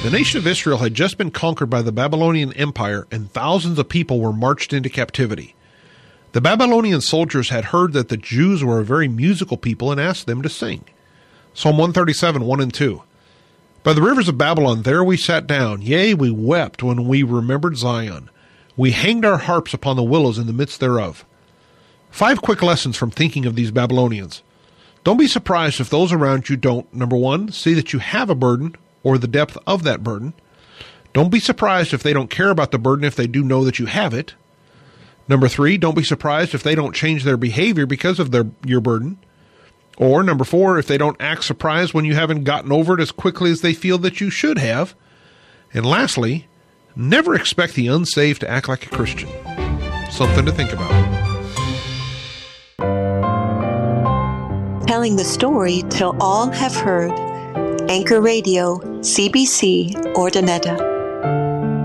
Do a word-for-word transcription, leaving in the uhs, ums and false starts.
The nation of Israel had just been conquered by the Babylonian Empire, and thousands of people were marched into captivity. The Babylonian soldiers had heard that the Jews were a very musical people and asked them to sing. Psalm one thirty-seven, one and two. By the rivers of Babylon, there we sat down. Yea, we wept when we remembered Zion. We hanged our harps upon the willows in the midst thereof. Five quick lessons from thinking of these Babylonians. Don't be surprised if those around you don't, number one, see that you have a burden or the depth of that burden. Don't be surprised if they don't care about the burden if they do know that you have it. Number three, don't be surprised if they don't change their behavior because of their your burden. Or number four, if they don't act surprised when you haven't gotten over it as quickly as they feel that you should have. And lastly, never expect the unsaved to act like a Christian. Something to think about. Telling the story till all have heard. Anchor Radio, C B C, Ordinetta.